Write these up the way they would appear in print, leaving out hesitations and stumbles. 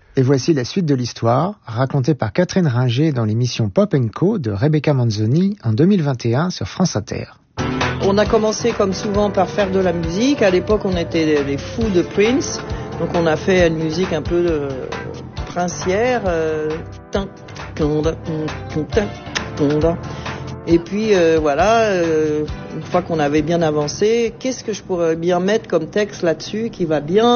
Et voici la suite de l'histoire, racontée par Catherine Ringer dans l'émission Pop & Co de Rebecca Manzoni en 2021 sur France Inter. On a commencé comme souvent par faire de la musique. À l'époque, on était les fous de Prince. Donc on a fait une musique un peu princière. Et puis voilà, une fois qu'on avait bien avancé, qu'est-ce que je pourrais bien mettre comme texte là-dessus qui va bien ?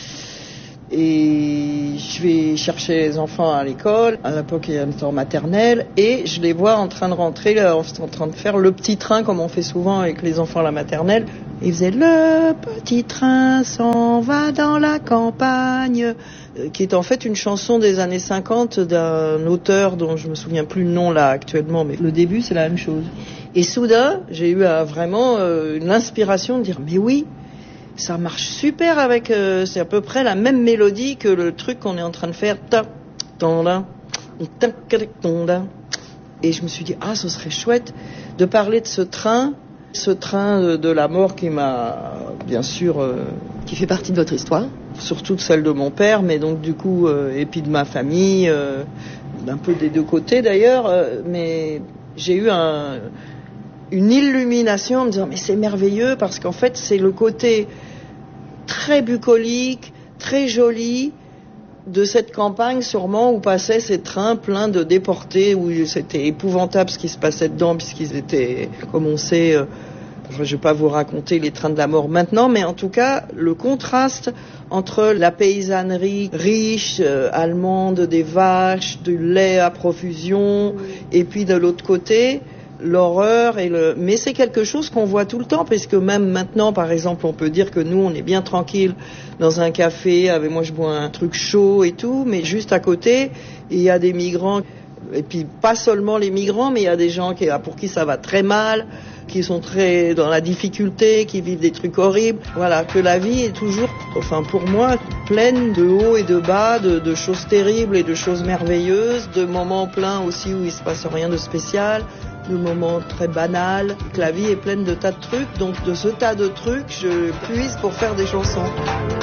Et je vais chercher les enfants à l'école, à l'époque il y a une sorte maternelle, et je les vois en train de rentrer, en train de faire le petit train comme on fait souvent avec les enfants à la maternelle. Ils faisaient le petit train s'en va dans la campagne, qui est en fait une chanson des années 50 d'un auteur dont je me souviens plus le nom là actuellement, mais le début c'est la même chose. Et soudain j'ai eu vraiment l'inspiration de dire mais oui, ça marche super avec, c'est à peu près la même mélodie que le truc qu'on est en train de faire. Et je me suis dit, ce serait chouette de parler de ce train de la mort qui m'a, bien sûr... qui fait partie de votre histoire. Surtout de celle de mon père, mais donc du coup, et puis de ma famille, un peu des deux côtés d'ailleurs, mais j'ai eu une illumination en me disant mais c'est merveilleux parce qu'en fait c'est le côté très bucolique, très joli de cette campagne sûrement où passaient ces trains pleins de déportés, où c'était épouvantable ce qui se passait dedans puisqu'ils étaient, comme on sait, je ne vais pas vous raconter les trains de la mort maintenant, mais en tout cas le contraste entre la paysannerie riche, allemande, des vaches, du lait à profusion, et puis de l'autre côté l'horreur mais c'est quelque chose qu'on voit tout le temps, puisque même maintenant, par exemple, on peut dire que nous, on est bien tranquille dans un café, moi je bois un truc chaud et tout, mais juste à côté, il y a des migrants, et puis pas seulement les migrants, mais il y a des gens pour qui ça va très mal, qui sont très dans la difficulté, qui vivent des trucs horribles. Voilà, que la vie est toujours, pour moi, pleine de hauts et de bas, de choses terribles et de choses merveilleuses, de moments pleins aussi où il se passe rien de spécial, de moments très banals, que la vie est pleine de tas de trucs, donc de ce tas de trucs, je puise pour faire des chansons.